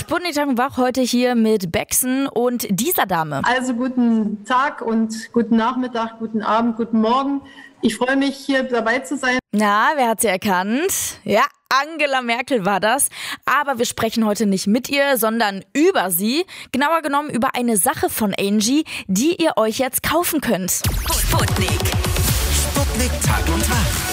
Sputnik Tag und Wach heute hier mit Bexen und dieser Dame. Also guten Tag und guten Nachmittag, guten Abend, guten Morgen. Ich freue mich, hier dabei zu sein. Na, wer hat sie erkannt? Ja, Angela Merkel war das. Aber wir sprechen heute nicht mit ihr, sondern über sie. Genauer genommen über eine Sache von Angie, die ihr euch jetzt kaufen könnt. Sputnik. Sputnik Tag und Wach.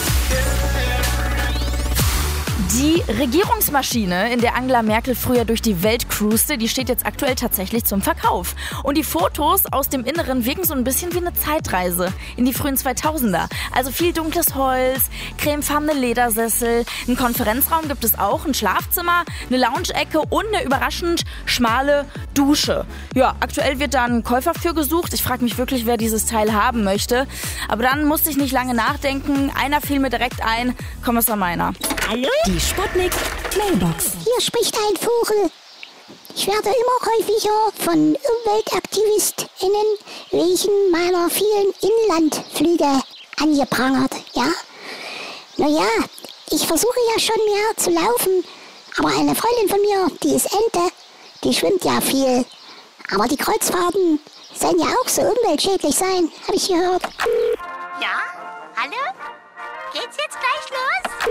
Die Regierungsmaschine, in der Angela Merkel früher durch die Welt cruiste, die steht jetzt aktuell tatsächlich zum Verkauf. Und die Fotos aus dem Inneren wirken so ein bisschen wie eine Zeitreise in die frühen 2000er. Also viel dunkles Holz, cremefarbene Ledersessel, einen Konferenzraum gibt es auch, ein Schlafzimmer, eine Lounge-Ecke und eine überraschend schmale Dusche. Ja, aktuell wird da ein Käufer für gesucht. Ich frage mich wirklich, wer dieses Teil haben möchte. Aber dann musste ich nicht lange nachdenken. Einer fiel mir direkt ein, Kommissar Meiner. Hallo? Die Sputnik Mailbox. Hier spricht ein Vogel. Ich werde immer häufiger von UmweltaktivistInnen wegen meiner vielen Inlandflüge angeprangert, ja? Naja, ich versuche ja schon mehr zu laufen, aber eine Freundin von mir, die ist Ente, die schwimmt ja viel. Aber die Kreuzfahrten sollen ja auch so umweltschädlich sein, habe ich gehört. Ja? Hallo? Geht's jetzt gleich los?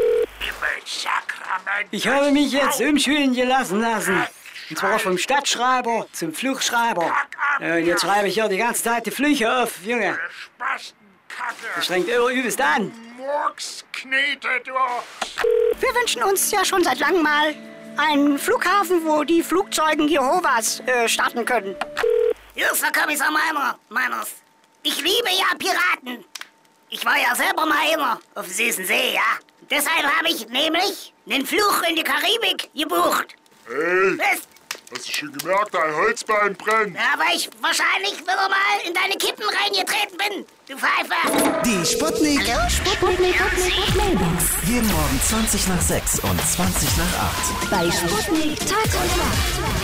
Ich habe mich jetzt umschulen lassen. Und zwar vom Stadtschreiber zum Fluchschreiber. Und jetzt schreibe ich hier die ganze Zeit die Flüche auf, Junge. Das strengt übelst an. Wir wünschen uns ja schon seit langem mal einen Flughafen, wo die Flugzeugen Jehovas starten können. Hier ist der Kommissar Meiners. Ich liebe ja Piraten. Ich war ja selber mal immer auf dem süßen See, ja. Deshalb habe ich nämlich einen Flug in die Karibik gebucht. Hey, Was? hast du schon gemerkt, dein Holzbein brennt? Ja, weil ich wahrscheinlich wieder mal in deine Kippen reingetreten bin, du Pfeifer. Die Sputnik Sputnik Mailbox. jeden Morgen 20 nach 6 und 20 nach 8. Bei Sputnik Tag und Wach.